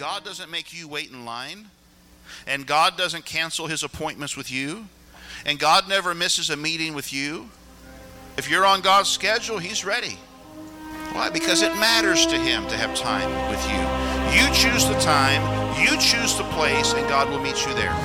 God doesn't make you wait in line, and God doesn't cancel his appointments with you, and God never misses a meeting with you. If you're on God's schedule, he's ready. Why? Because it matters to him to have time with you. You choose the time, you choose the place, and God will meet you there.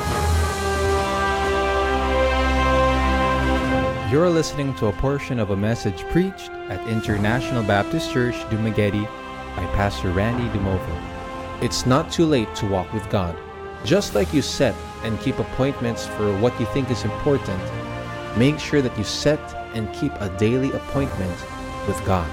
You're listening to a portion of a message preached at International Baptist Church, Dumaguete by Pastor Randy Dumovo. It's not too late to walk with God. Just like you set and keep appointments for what you think is important, make sure that you set and keep a daily appointment with God.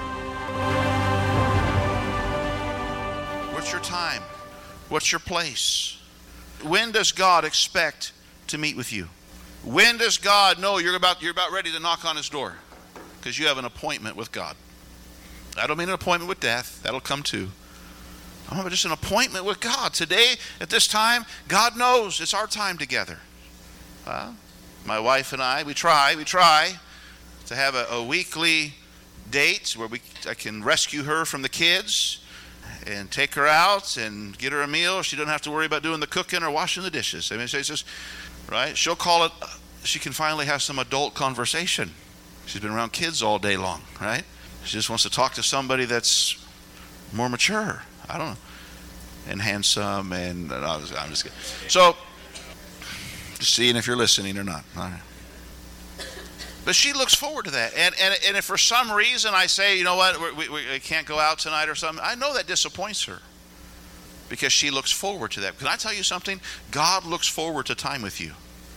What's your time? What's your place? When does God expect to meet with you? When does God know you're about ready to knock on his door? Because you have an appointment with God. I don't mean an appointment with death. That'll come too. I'm talking about just an appointment with God. Today, at this time, God knows it's our time together. My wife and I, we try to have a weekly date where I can rescue her from the kids and take her out and get her a meal. She doesn't have to worry about doing the cooking or washing the dishes. I mean, it's just, right? She'll call it, she can finally have some adult conversation. She's been around kids all day long, right? She just wants to talk to somebody that's more mature. I don't know. And handsome, and I'm just kidding. So, just seeing if you're listening or not. All right. But she looks forward to that. And if for some reason I say, you know what, we can't go out tonight or something, I know that disappoints her. Because she looks forward to that. Can I tell you something? God looks forward to time with you.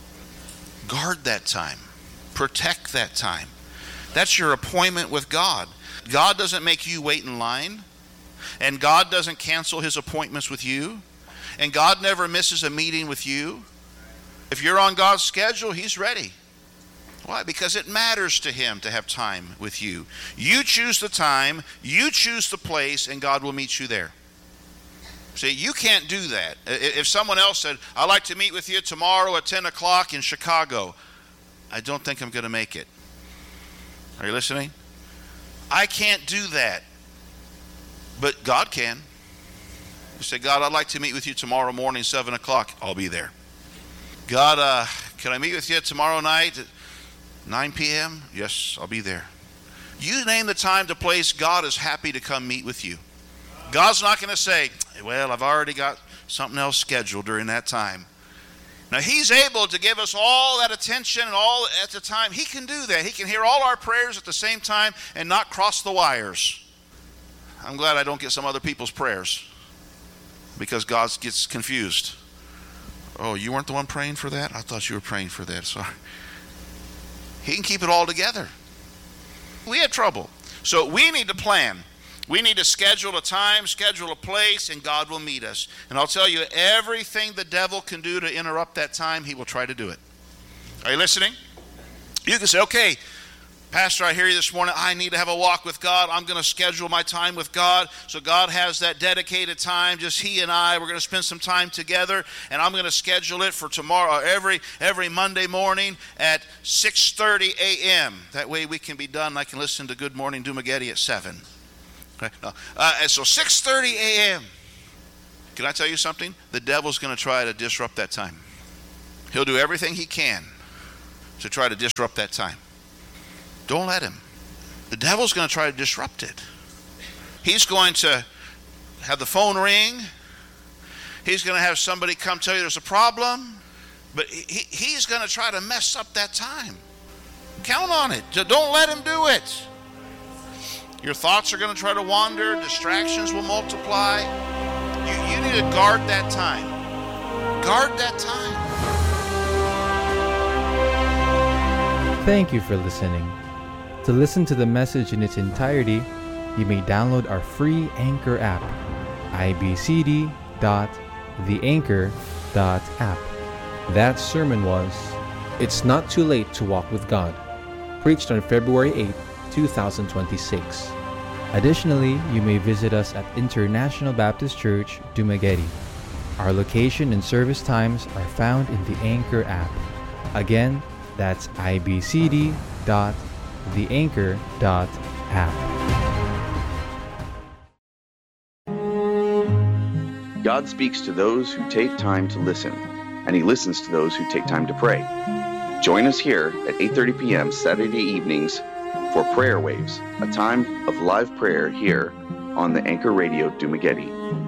Guard that time. Protect that time. That's your appointment with God. God doesn't make you wait in line. And God doesn't cancel his appointments with you. And God never misses a meeting with you. If you're on God's schedule, he's ready. Why? Because it matters to him to have time with you. You choose the time, you choose the place, and God will meet you there. See, you can't do that. If someone else said, I'd like to meet with you tomorrow at 10 o'clock in Chicago, I don't think I'm going to make it. Are you listening? I can't do that. But God can. You say, God, I'd like to meet with you tomorrow morning, 7 o'clock. I'll be there. God, can I meet with you tomorrow night at 9 p.m.? Yes, I'll be there. You name the time, the place, God is happy to come meet with you. God's not going to say, well, I've already got something else scheduled during that time. Now, he's able to give us all that attention and all at the time. He can do that. He can hear all our prayers at the same time and not cross the wires. I'm glad I don't get some other people's prayers because God gets confused. Oh, you weren't the one praying for that? I thought you were praying for that. Sorry. He can keep it all together. We had trouble. So we need to plan. We need to schedule a time, schedule a place, and God will meet us. And I'll tell you, everything the devil can do to interrupt that time, he will try to do it. Are you listening? You can say, okay, Pastor, I hear you this morning. I need to have a walk with God. I'm going to schedule my time with God. So God has that dedicated time, just he and I. We're going to spend some time together, and I'm going to schedule it for tomorrow, every Monday morning at 6:30 a.m. That way we can be done. I can listen to Good Morning Dumaguete at 7. Okay? And so 6:30 a.m. Can I tell you something? The devil's going to try to disrupt that time. He'll do everything he can to try to disrupt that time. Don't let him. The devil's going to try to disrupt it. He's going to have the phone ring. He's going to have somebody come tell you there's a problem. But he's going to try to mess up that time. Count on it. Don't let him do it. Your thoughts are going to try to wander. Distractions will multiply. You need to guard that time. Guard that time. Thank you for listening. To listen to the message in its entirety, you may download our free Anchor app, ibcd.theanchor.app. That sermon was, It's Not Too Late to Walk with God, preached on February 8, 2026. Additionally, you may visit us at International Baptist Church, Dumaguete. Our location and service times are found in the Anchor app. Again, that's ibcd.theanchor.app. God speaks to those who take time to listen, and He listens to those who take time to pray. Join us here at 8:30 p.m. Saturday evenings for Prayer Waves, a time of live prayer here on the Anchor Radio Dumaguete.